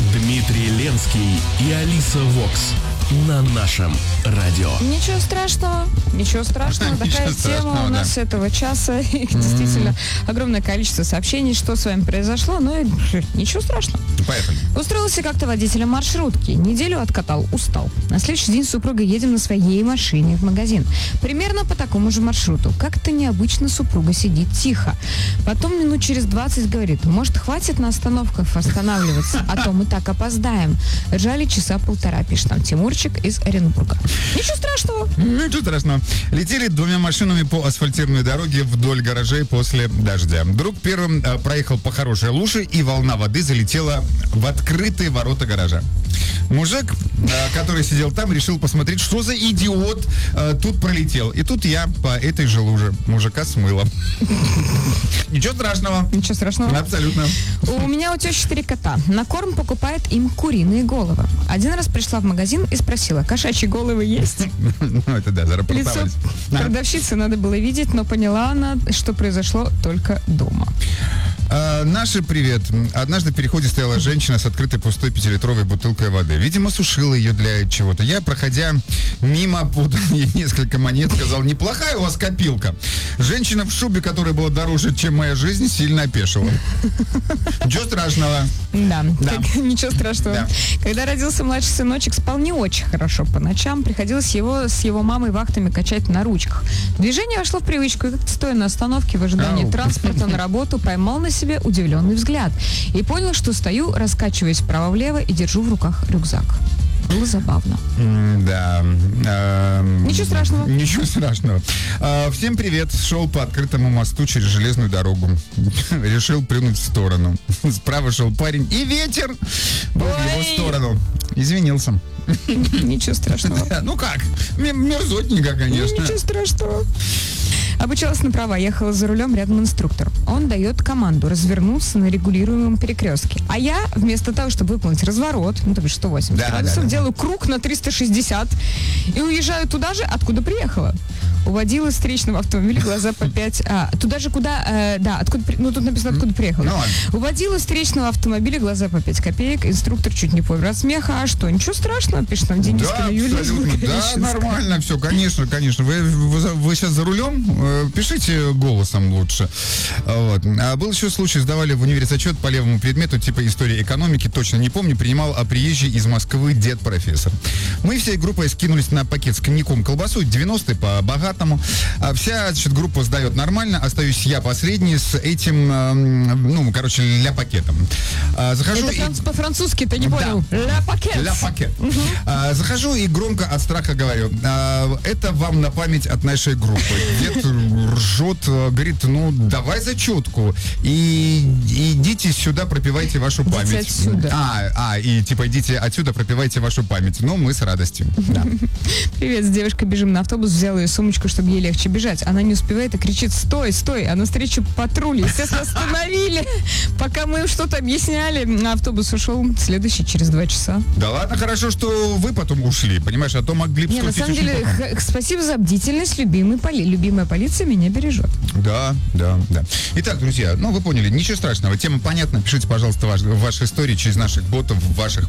Дмитрий Ленский и Алиса Вокс на нашем радио. Ничего страшного. Такая тема у нас этого часа. И действительно огромное количество сообщений, что с вами произошло. Но ничего страшного. Поехали. Устроился как-то водителем маршрутки. Неделю откатал, устал. На следующий день с супругой едем на своей машине в магазин. Примерно по такому же маршруту. Как-то необычно супруга сидит тихо. Потом минут через 20 говорит: может, хватит на остановках останавливаться, а то мы так опоздаем. Жали часа полтора, пишет нам Тимурчик из Оренбурга. Ничего страшного. Летели двумя машинами по асфальтированной дороге вдоль гаражей после дождя. Друг первым проехал по хорошей луже, и волна воды залетела в открытые ворота гаража. Мужик, который сидел там, решил посмотреть, что за идиот тут пролетел. И тут я по этой же луже мужика смыло. Ничего страшного. Абсолютно. У меня у тещи 4 кота. На корм покупает им куриные головы. Один раз пришла в магазин и спросила: кошачьи головы есть? Ну, это да, зарапортовались. Лицо продавщицы надо было видеть, но поняла она, что произошло только дома. Наши привет. Однажды в переходе стояла женщина с открытой пустой 5-литровой бутылкой воды. Видимо, сушила ее для чего-то. Я, проходя мимо, подал ей несколько монет, сказал: неплохая у вас копилка. Женщина в шубе, которая была дороже, чем моя жизнь, сильно опешила. Ничего страшного. Да. Ничего страшного. Да. Когда родился младший сыночек, спал не очень хорошо по ночам. Приходилось его с его мамой вахтами качать на ручках. Движение вошло в привычку, и как-то стоя на остановке в ожидании транспорта на работу, поймал на себе удивленный взгляд и понял, что стою, раскачиваясь вправо-влево и держу в руках рюкзак. Было забавно. Да. Ничего страшного. Всем привет. Шел по открытому мосту через железную дорогу. Решил плюнуть в сторону. Справа шел парень, и ветер был в его сторону. Извинился. Ничего страшного. Ну как? Мерзотненько, конечно. Ничего страшного. Обучалась на права, ехала за рулем, рядом инструктор. Он дает команду развернуться на регулируемом перекрестке. А я, вместо того, чтобы выполнить разворот, то бишь 180 градусов, делаю круг на 360 и уезжаю туда же, откуда приехала. Уводила встречного автомобиля глаза по 5. Туда же, куда... тут написано, откуда приехала. Уводила встречного автомобиля глаза по 5 копеек. Инструктор чуть не помер от смеха. А что, ничего страшного, пишет нам Дениска на Юлия. Да, нормально все, конечно. Вы сейчас за рулем? Пишите голосом лучше. Вот. Был еще случай, сдавали в универе зачет по левому предмету, типа истории экономики, точно не помню, принимал приезжий из Москвы дед-профессор. Мы всей группой скинулись на пакет с коньяком, колбасой, 90-й по-богатому. Вся, группа сдает нормально, остаюсь я последний с этим, ля пакетом. Захожу это по-французски, ты не понял? Ля пакет. Захожу и громко от страха говорю: это вам на память от нашей группы. Дед ржет, говорит: давай зачетку. И идите сюда, пропивайте вашу память. Идите отсюда. Идите отсюда, пропивайте вашу память. Мы с радостью. Да. Привет, с девушкой бежим на автобус, взяла ее сумочку, чтобы ей легче бежать. Она не успевает и кричит: стой, а навстречу патруль. Естественно, остановили. Пока мы что-то объясняли, автобус ушел следующий через 2 часа. Да ладно, хорошо, что вы потом ушли, понимаешь, а то могли бы... На самом деле, спасибо за бдительность, любимая полиция меня бережет. Да. Итак, друзья, вы поняли, ничего страшного, тема понятна. Пишите, пожалуйста, ваши истории через наших ботов в ваших